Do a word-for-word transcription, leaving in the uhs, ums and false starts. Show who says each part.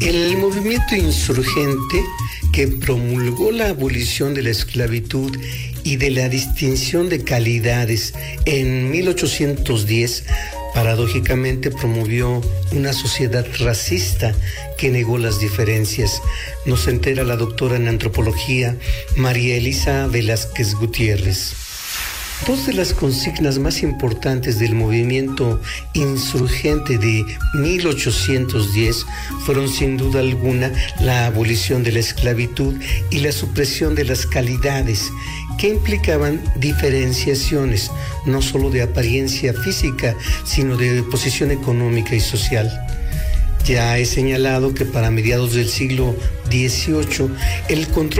Speaker 1: El movimiento insurgente que promulgó la abolición de la esclavitud y de la distinción de calidades en mil ochocientos diez, paradójicamente promovió una sociedad racista que negó las diferencias. Nos entera la doctora en antropología María Elisa Velázquez Gutiérrez. Dos de las consignas más importantes del movimiento insurgente de mil ochocientos diez fueron sin duda alguna la abolición de la esclavitud y la supresión de las calidades, que implicaban diferenciaciones no solo de apariencia física, sino de posición económica y social. Ya he señalado que para mediados del siglo dieciocho el control